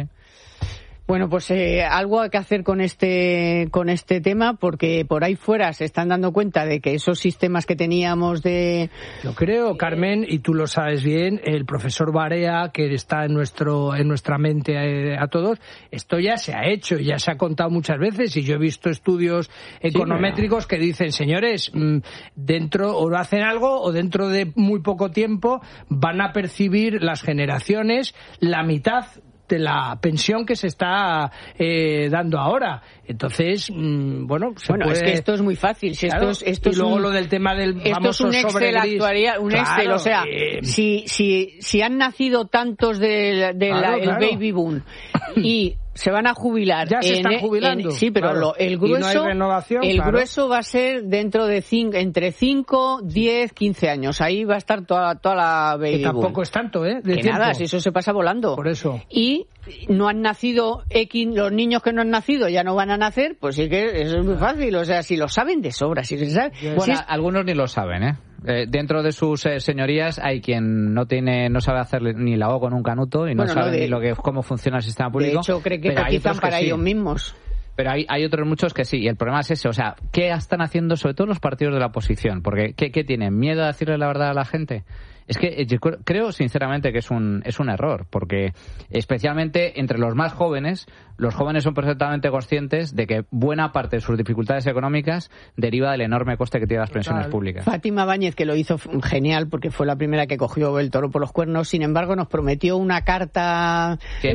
Bueno, pues algo hay que hacer con este tema, porque por ahí fuera se están dando cuenta de que esos sistemas que teníamos de... Yo creo, Carmen, y tú lo sabes bien, el profesor Barea, que está en nuestra mente a todos, esto ya se ha hecho, ya se ha contado muchas veces, y yo he visto estudios econométricos que dicen, señores, o hacen algo, o dentro de muy poco tiempo van a percibir las generaciones la mitad de la pensión que se está dando ahora. Entonces, es que esto es muy fácil. Si claro, esto y luego lo del tema del famoso esto es un Excel actuarial, Excel, o sea, si han nacido tantos del baby boom y se van a jubilar. Ya se están jubilando. Sí, pero el grueso, no hay renovación, grueso va a ser dentro de entre 5, 10, 15 años. Ahí va a estar toda la baby boom. Que tampoco es tanto, de que tiempo. Nada, si eso se pasa volando. Por eso. Y no han nacido los niños que no han nacido ya no van a nacer, pues sí que eso es muy fácil. O sea, si lo saben de sobra, si se sabe. Bueno, algunos ni lo saben, dentro de sus señorías hay quien no sabe hacer ni la O con un canuto y no sabe ni cómo funciona el sistema público. De hecho, cree que cotizan para ellos mismos. Pero hay otros muchos que sí, y el problema es ese. O sea, ¿qué están haciendo sobre todo los partidos de la oposición? Porque ¿qué tienen? ¿Miedo a decirle la verdad a la gente? Es que yo creo sinceramente que es un error, porque especialmente entre los más jóvenes, los jóvenes son perfectamente conscientes de que buena parte de sus dificultades económicas deriva del enorme coste que tienen las pensiones públicas. Fátima Báñez, que lo hizo genial porque fue la primera que cogió el toro por los cuernos, sin embargo nos prometió una carta que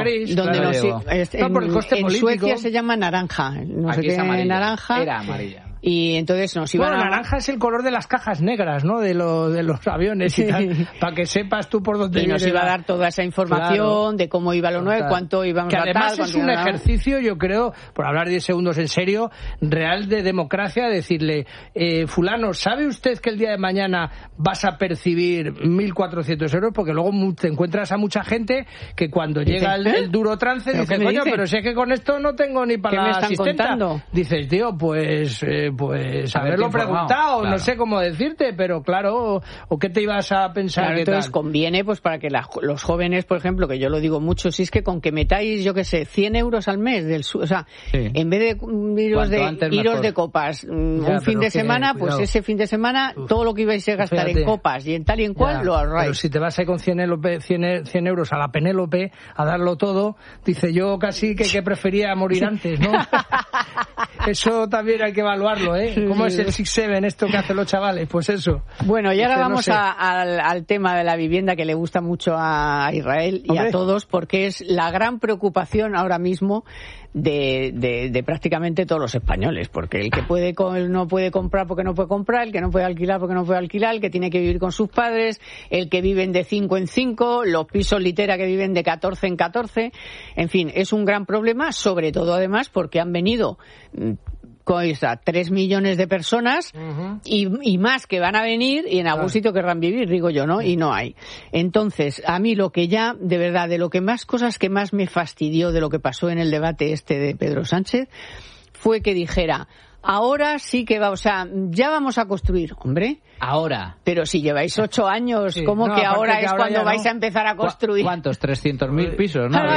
en Suecia se llama naranja, no sé qué, naranja. Era amarilla. Y entonces nos iban naranja es el color de las cajas negras, ¿no? De los aviones y tal, para que sepas tú por dónde. Y nos iba a dar toda esa información de cómo iba lo nuevo, cuánto íbamos a dar. Que además es un ejercicio, yo creo, por hablar 10 segundos en serio, real de democracia, decirle, fulano, ¿sabe usted que el día de mañana vas a percibir 1.400 euros? Porque luego te encuentras a mucha gente que cuando llega el duro trance dice, coño, pero si es que con esto no tengo ni para la asistenta. Dices, tío, pues haberlo preguntado, claro. No sé cómo decirte, pero claro, o qué te ibas a pensar. Claro, entonces conviene pues para que los jóvenes, por ejemplo, que yo lo digo mucho, si es que con que metáis, yo qué sé, 100 euros al mes, o sea, en vez de iros de copas un fin de semana, pues ese fin de semana, todo lo que ibais a gastar en copas y en tal y en cual, lo ahorráis. Pero si te vas ahí con 100 euros a la Penélope a darlo todo, dice yo casi que prefería morir antes, ¿no? Eso también hay que evaluarlo, ¿eh? ¿Cómo es el 6-7 esto que hacen los chavales? Pues eso. Bueno, y ahora vamos al tema de la vivienda que le gusta mucho a Israel y a todos, porque es la gran preocupación ahora mismo de prácticamente todos los españoles, porque el que no puede comprar porque no puede comprar, el que no puede alquilar porque no puede alquilar, el que tiene que vivir con sus padres, el que viven de 5 en 5, los pisos litera que viven de 14 en 14, en fin, es un gran problema, sobre todo además porque han venido 3 millones de personas y más que van a venir y en algún sitio querrán vivir, digo yo, ¿no? Y no hay. Entonces, a mí lo que ya, de verdad, de lo que más cosas que más me fastidió de lo que pasó en el debate de Pedro Sánchez fue que dijera, ahora sí que ya vamos a construir, hombre. Ahora. Pero si lleváis 8 años, ¿cómo que ahora es cuando vais a empezar a construir? ¿Cuántos? 300.000 pisos, ¿no?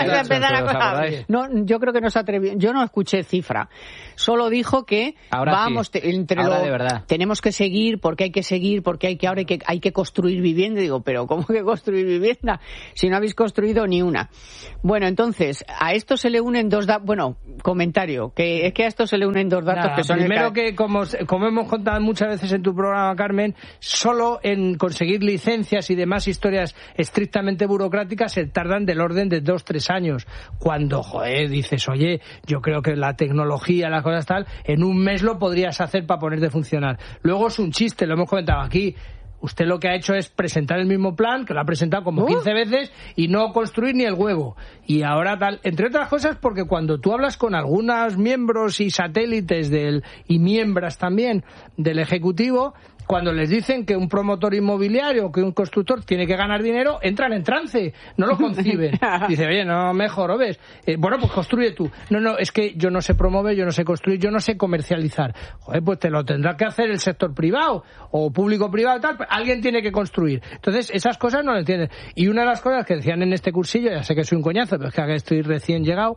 No, yo creo que no se atrevió. Yo no escuché cifra. Solo dijo que ahora tenemos que seguir, porque ahora hay que construir vivienda. Digo, pero ¿cómo que construir vivienda? Si no habéis construido ni una. Bueno, entonces, a esto se le unen dos datos. Bueno, comentario, que es que a esto se le unen dos datos que son... Primero que, como hemos contado muchas veces en tu programa, Carmen, solo en conseguir licencias y demás historias estrictamente burocráticas se tardan del orden de 2-3 años. Cuando, dices, oye, yo creo que la tecnología, las cosas tal, en un mes lo podrías hacer para ponerte a funcionar. Luego es un chiste, lo hemos comentado aquí. Usted lo que ha hecho es presentar el mismo plan, que lo ha presentado como 15 veces, y no construir ni el huevo. Y ahora tal, entre otras cosas, porque cuando tú hablas con algunos miembros y satélites y miembros también del Ejecutivo, cuando les dicen que un promotor inmobiliario o que un constructor tiene que ganar dinero, entran en trance, no lo conciben. Dice, oye, no me jorobes. Bueno, pues construye tú. No, es que yo no sé promover, yo no sé construir, yo no sé comercializar. Pues te lo tendrá que hacer el sector privado o público-privado, tal. Alguien tiene que construir. Entonces, esas cosas no lo entienden. Y una de las cosas que decían en este cursillo, ya sé que soy un coñazo, pero es que estoy recién llegado,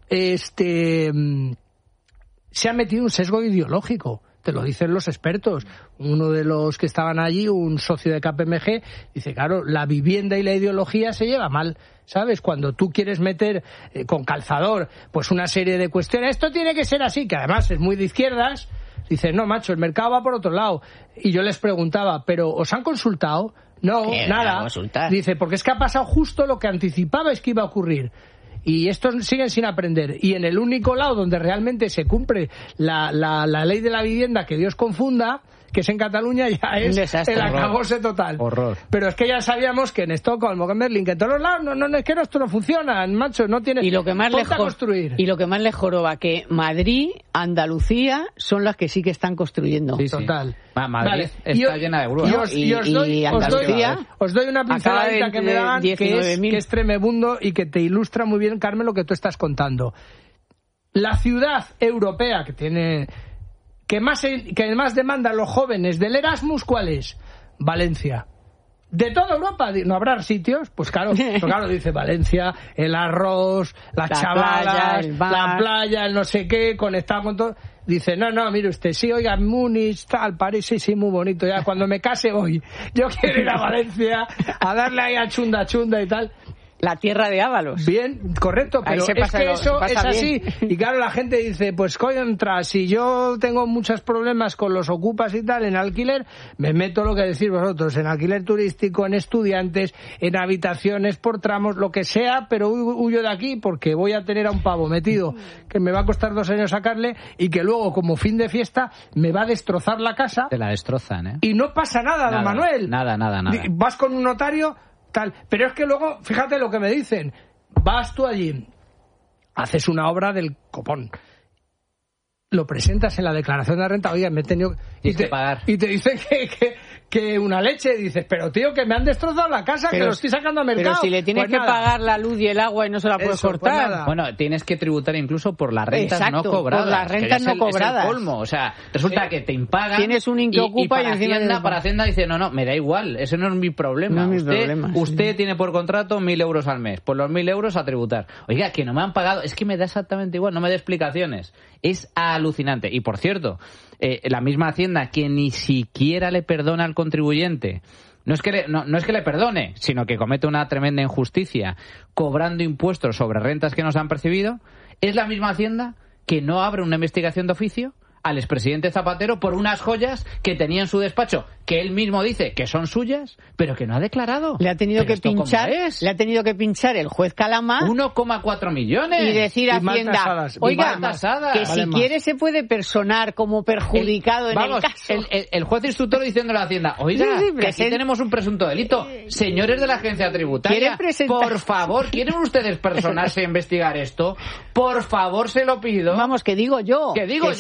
se ha metido un sesgo ideológico. Te lo dicen los expertos. Uno de los que estaban allí, un socio de KPMG, dice, claro, la vivienda y la ideología se lleva mal, ¿sabes? Cuando tú quieres meter con calzador pues una serie de cuestiones, esto tiene que ser así, que además es muy de izquierdas, dice, no, macho, el mercado va por otro lado. Y yo les preguntaba, ¿pero os han consultado? No, nada. Dice, porque es que ha pasado justo lo que anticipabais que iba a ocurrir. Y estos siguen sin aprender. Y en el único lado donde realmente se cumple la ley de la vivienda, que Dios confunda, que es en Cataluña, ya es desastre, el acabose total. Horror. Pero es que ya sabíamos que en Estocolmo, en Berlín, que en todos los lados, no es que esto no funciona, macho, no tiene... Y lo que más le joroba, que Madrid, Andalucía, son las que sí que están construyendo. Sí, total. Madrid está llena de grúas. Y os doy una pinceladita que me daban, que es tremebundo y que te ilustra muy bien, Carmen, lo que tú estás contando. La ciudad europea que más demanda a los jóvenes del Erasmus, ¿cuál es? Valencia. De toda Europa, ¿no habrá sitios? Pues claro, dice Valencia, el arroz, las chavalas, la playa, el no sé qué, conectado con todo. Dice, no, mire usted, sí, oiga, Múnich, tal, París, sí, muy bonito, ya cuando me case voy. Yo quiero ir a Valencia a darle ahí a chunda y tal. La tierra de Ábalos. Bien, correcto, pero es que eso es así. Y claro, la gente dice, pues contra, si yo tengo muchos problemas con los ocupas y tal, en alquiler, me meto lo que decís vosotros, en alquiler turístico, en estudiantes, en habitaciones por tramos, lo que sea, pero huyo de aquí porque voy a tener a un pavo metido que me va a costar 2 años sacarle y que luego, como fin de fiesta, me va a destrozar la casa. Te la destrozan, ¿eh? Y no pasa nada, don Manuel. Nada. Vas con un notario... Tal. Pero es que luego, fíjate lo que me dicen, vas tú allí, haces una obra del copón, lo presentas en la declaración de renta, oiga, me he tenido que pagar. Y te dicen que una leche, dices, pero tío, que me han destrozado la casa, que lo estoy sacando al mercado. Pero si le tienes que pagar la luz y el agua y no se la puedes cortar. Pues bueno, tienes que tributar incluso por las rentas no cobradas. Por las rentas no cobradas. Es el colmo, o sea, resulta que te impagan. Tienes un inquiocupa y para Hacienda dice, no, me da igual, ese no es mi problema. No es mi problema. Usted tiene por contrato 1.000 euros al mes, pues los 1.000 euros a tributar. Oiga, que no me han pagado, es que me da exactamente igual, no me da explicaciones. Es alucinante. Y por cierto, la misma Hacienda que ni siquiera le perdona al contribuyente. No es que le perdone, sino que comete una tremenda injusticia cobrando impuestos sobre rentas que no se han percibido. Es la misma Hacienda que no abre una investigación de oficio al expresidente Zapatero por unas joyas que tenía en su despacho, que él mismo dice que son suyas, pero que no ha declarado. Le ha tenido que pinchar el juez Calamá 1,4 millones y decir a Hacienda, oiga, que si quiere se puede personar como perjudicado en el caso. El juez instructor diciéndole a Hacienda, oiga, que aquí tenemos un presunto delito. Señores de la agencia tributaria, por favor, ¿quieren ustedes personarse a investigar esto? Por favor, se lo pido. Vamos, que digo yo.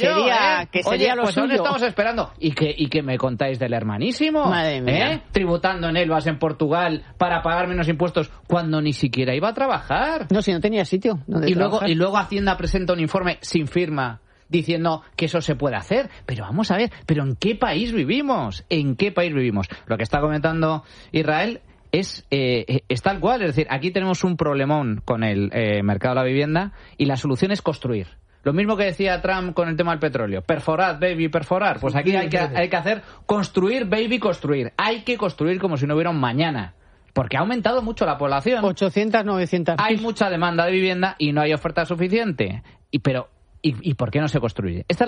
Que sería lo pues suyo. ¿dónde estamos esperando? ¿Y que me contáis del hermanísimo? Madre mía. Tributando en Elvas, en Portugal, para pagar menos impuestos, cuando ni siquiera iba a trabajar. No, si no tenía sitio donde trabajar. Y luego Hacienda presenta un informe sin firma, diciendo que eso se puede hacer. Pero vamos a ver, ¿pero en qué país vivimos? ¿En qué país vivimos? Lo que está comentando Israel es tal cual. Es decir, aquí tenemos un problemón con el mercado de la vivienda y la solución es construir. Lo mismo que decía Trump con el tema del petróleo. Perforar, baby, perforar. Pues aquí hay que hacer construir, baby, construir. Hay que construir como si no hubiera un mañana. Porque ha aumentado mucho la población. 800, 900. Hay mucha demanda de vivienda y no hay oferta suficiente. ¿Y por qué no se construye? Esta es